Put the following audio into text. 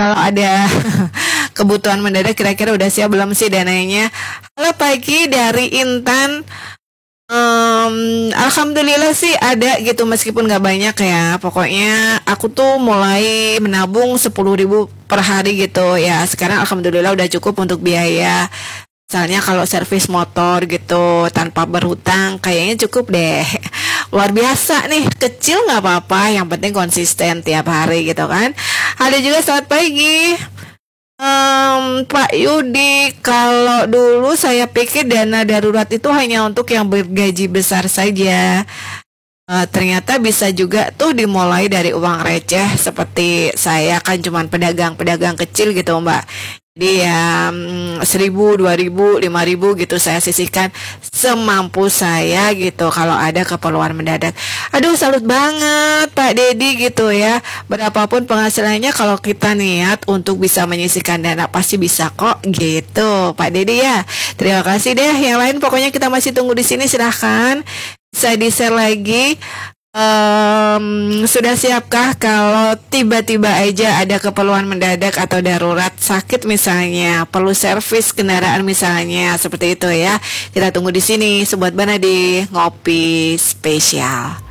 kalau ada kebutuhan mendadak kira-kira udah siap belum sih dananya? Halo pagi dari Intan. Alhamdulillah sih ada gitu meskipun nggak banyak ya. Pokoknya aku tuh mulai menabung 10.000 per hari gitu ya. Sekarang alhamdulillah udah cukup untuk biaya. Misalnya kalau servis motor gitu tanpa berhutang kayaknya cukup deh. Luar biasa nih, kecil nggak apa-apa, yang penting konsisten tiap hari gitu kan. Ada juga selamat pagi. Pak Yudi, kalau dulu saya pikir dana darurat itu hanya untuk yang bergaji besar saja. Ternyata bisa juga tuh dimulai dari uang receh seperti saya kan cuman pedagang-pedagang kecil gitu Mbak. Jadi ya 1.000, 2.000, 5.000 gitu saya sisihkan semampu saya gitu kalau ada keperluan mendadak. Aduh salut banget Pak Dedi gitu ya. Berapapun penghasilannya kalau kita niat untuk bisa menyisihkan dana pasti bisa kok gitu Pak Dedi ya. Terima kasih deh. Yang lain pokoknya kita masih tunggu di sini silahkan. Bisa di-share lagi. Sudah siapkah kalau tiba-tiba aja ada keperluan mendadak atau darurat sakit misalnya, perlu servis kendaraan misalnya, seperti itu ya. Kita tunggu di sini, Sobat Bana di Ngopi Spesial.